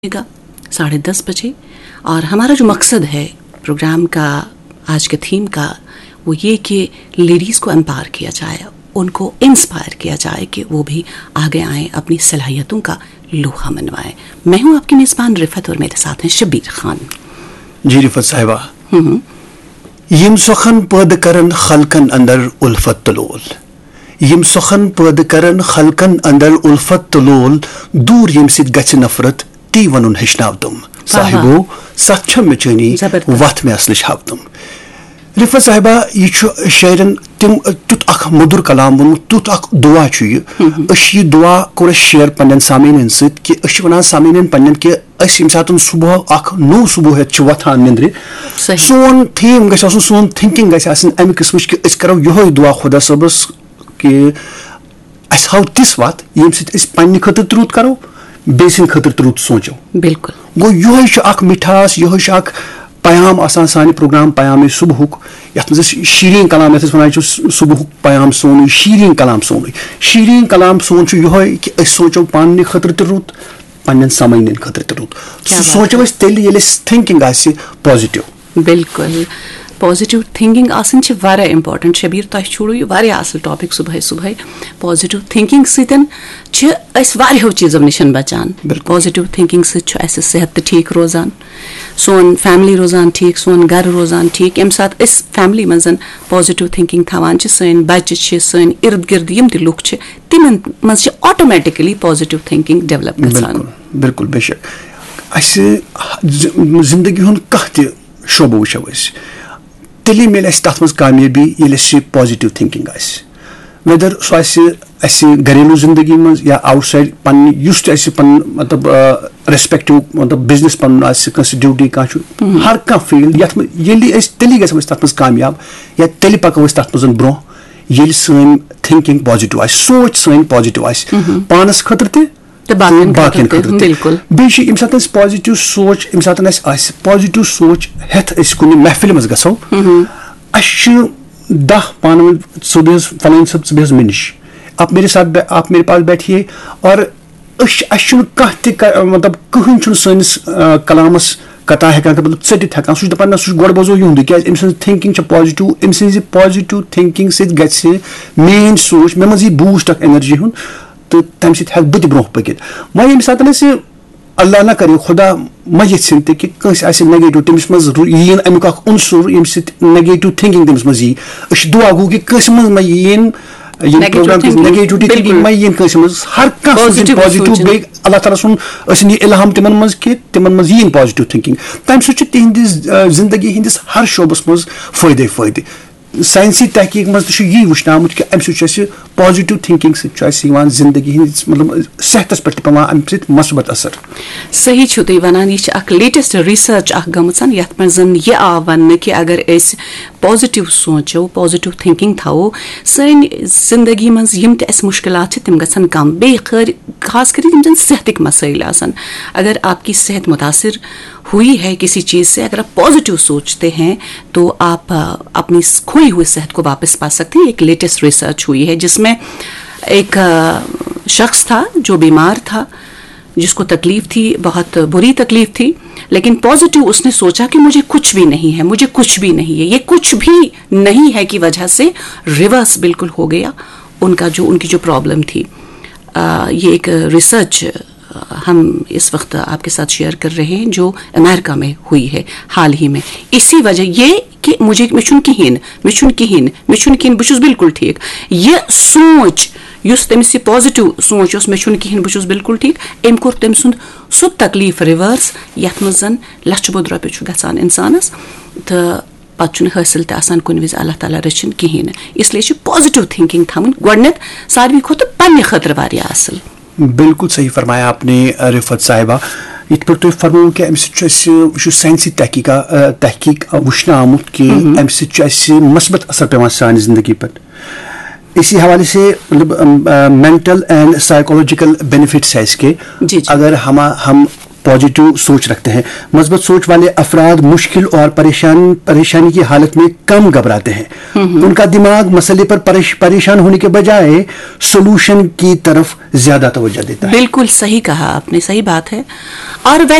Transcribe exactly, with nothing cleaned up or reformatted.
साढ़े दस बजे। और हमारा जो मकसद है प्रोग्राम का, आज के थीम का, वो ये कि लेडीज़ को एम्पावर किया जाए, उनको इंस्पायर किया जाए कि वो भी आगे आएँ, अपनी सलाहियतों का लोहा मनवाएं। मैं हूँ आपकी मेज़बान रिफत और मेरे साथ हैं शब्बीर खान। जी रिफत साहिबा, यम सखन पैद करन खलकन अंदर उल्फत तलोल, यम सखन पैद करन खलकन अंदर उल्फत तलोल, दूर यम सिद गछ नफरत ती वनुन हिशनाव तुम साहिबो सच्छम में चनी वत में असलिश हाव तुम। रिफत साहिबा, यह शायरन तिम तुत अख मधुर कलाम वो तुत अख दुआ यह दुआ कोर शेयर पन्न सामीन सत कि वन सामीन पन्न कि यम सात सुबह अख नो सुबह वथान निंद्र सोन थीम गो सोन थिंकिंग अमि किस्म कि करो यो दुआ खुदा सबस कि अस हाव तिस वत यम सन्न खतर त्रुत करो बेसिन खतर त्रुत सोचो। बिल्कुल गो यो मिठास यो पयाम आसान सानि प्रोग्राम पयाम सुबहुक यथ मज शीरीन कलाम यथ वन सुबहुक पयाम सोन शीरीन कलाम सोन शीरीन कलाम सोन यो कि अस सोचो पान खतर त रुत पन्न समयन खतर त रुत सोचो तेल ये थिंकिंग आसि पॉजिटिव। बिल्कुल पॉजिटिव थिंकिंग आसन छ वारिया इम्पॉर्टेंट। शबीर तुह छोड़ो यह वारिया असल टॉपिक सुबह सुबह। पॉजिटिव थिंकिंग सतन छ अस वारियो चीज़ों निशन बचान। पॉजिटिव थिंकिंग से छ अस सेहत ठीक रोजान, सोन फैमिली रोजान ठीक, सोन घर रोजान ठीक। यम साथ इस फैमिली मजन पॉजिटिव थिंकिंग थवान छ सन बच्चे छ सन इर्द गिर्द यम त लुक छ तिमन मज छ ऑटोमेटिकली पॉजिटिव थिंकिंग डेवलप गसान। बिल्कुल बेशक अस जिंदगी हुन कह त शोबो वुचो अस तेली मिल तथ मज कामयाबी ये पॉजिटिव थिंकिंग वेदर सो घरेलू जिंदगी मज या आउटसाइड पन पन मतलब रेस्पेक्टिव मतलब बिजनेस पन ड्यूटी कह हर कह फील्ड ये तेली गो तथ मज कामयाब या तेली पको तथ मज ब्रो ये सन थिंकिंग पॉजिटिव सोच सन पॉजिटिव पानस खतर त बाकियन खतर बे सात पॉजिटिव सोच यम सात पॉजिटिव सोच हेथ कुन महफिल मज गो अस दह पान वे फलान सब च मे निश आप मेरे साथ आप मेरे पास बैठिए और कह मतलब कहन सनिस कलामस कता हेकान मतलब चटित हेकान सह दपान सह गोड़ बोजो युंद क्या अम थिंकिंग पॉजिटिव अम सज पॉजिटिव थिंकिंग सत गि मेन सोच मे मज बूस्ट अख एनर्जी हुन तो तम सत हेक बह ब्रोह पकित। वह ये सात अल्लाह न करे खुदा मा यन कि कंस नेगेटिव तमिस मज यीन अमुक उनसुर यम सत नेगेटिव थिंकिंग तमिस मज यी दुआ गो कि कंस मज मा यीन नेगेटिविटी थिंकिंग मा यीन कंस मज हर कह पॉजिटिव बे अल्लाह ताला सुन असन इल्हाम तिमन मज कि तिमन मज यीन पॉजिटिव थिंकिंग तम सह तिहंदिस जिंदगी हंदिस हर शोबस मज फायदे फायदे। साइंसी तहकीक मज यी वुचन आमुत कि अमि सह पॉजिटिव थिंकिंग सत जिंदगी मतलब सेहतस पे पवान अमि सत मस्बत असर। सही छो तुम वनान यह लेटेस्ट रिसर्च गमन यथ मज यह आव वन कि अगर अस पॉजिटिव सोचो पॉजिटिव थिंकिंग थो सन जिंदगी मज यम त मुश्किलात तिम गसन कम बे खास कर यम सेहतिक मसाइल आसन। अगर आपकी सेहत मुतासिर हुई है किसी चीज़ से, अगर आप पॉजिटिव सोचते हैं तो आप अपनी खोई हुई सेहत को वापस पा सकते हैं। एक लेटेस्ट रिसर्च हुई है जिसमें एक शख्स था जो बीमार था, जिसको तकलीफ थी, बहुत बुरी तकलीफ थी, लेकिन पॉजिटिव उसने सोचा कि मुझे कुछ भी नहीं है, मुझे कुछ भी नहीं है, ये कुछ भी नहीं है की वजह से रिवर्स बिल्कुल हो गया उनका जो उनकी जो प्रॉब्लम थी। आ, ये एक रिसर्च हम इस वक्त आपके साथ शेयर कर रहे हैं जो अमेरिका में हुई है हाल ही में। इसी वजह ये कि मुझे मिशन कहें मिशन कहें मिशन कहें बहुत बिल्कुल ठीक ये सोच युस तमिस पॉजिटिव सोच उस मिशन कहें बहुत बिल्कुल ठीक अम कोर तम सुंद सु तकलीफ रिवर्स यथ मज लछ बोद रुपये गसान इंसानस तो पत् हासिल तसान कुन विज अल्लाह ताला रचिन कहें। इसलिए पॉजिटिव थिंकिंग थवन गोडनेथ सारवी खुद पन्ने खतर वारिया असल। बिल्कुल सही फरमाया आपने रिफत साहिबा। इत पर तुम फरमो कि अम साइंसी तहकीक तहकीक वुचन आमुत कि अम मस्बत असर पे सान जिंदगी पर। इसी हवाले से मतलब मेंटल एंड साइकोलॉजिकल बेनिफिट्स है इसके। जी जी। अगर हम हम पॉजिटिव सोच रखते हैं। मजबूत सोच वाले अफराद मुश्किल और परेशान परेशानी की हालत में कम घबराते हैं। उनका दिमाग मसले पर परेश, परेशान होने के बजाय सोल्यूशन की तरफ ज्यादा तवज्जो देता है। बिल्कुल सही कहा आपने, सही बात है। और